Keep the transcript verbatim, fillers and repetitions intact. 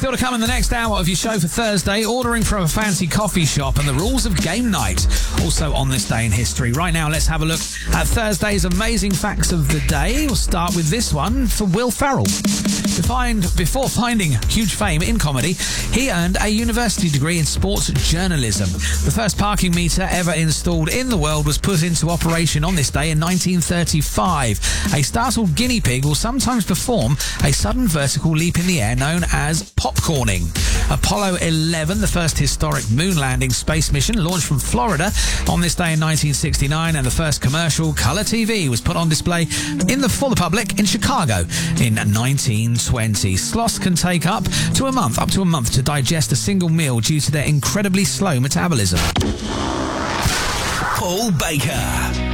Still to come in the next hour of your show for Thursday, ordering from a fancy coffee shop and the rules of game night. Also on this day in history. Right now, let's have a look at Thursday's amazing facts of the day. We'll start with this one for Will Ferrell. Find, before finding huge fame in comedy, he earned a university degree in sports journalism. The first parking meter ever installed in the world was put into operation on this day in nineteen thirty-five. A startled guinea pig will sometimes perform a sudden vertical leap in the air known as popcorning. Apollo eleven, the first historic moon landing space mission, launched from Florida on this day in nineteen sixty-nine, and the first commercial colour T V was put on display in the for the public in Chicago in nineteen twenty. Sloths can take up to a month, up to a month to digest a single meal due to their incredibly slow metabolism. Paul Baker.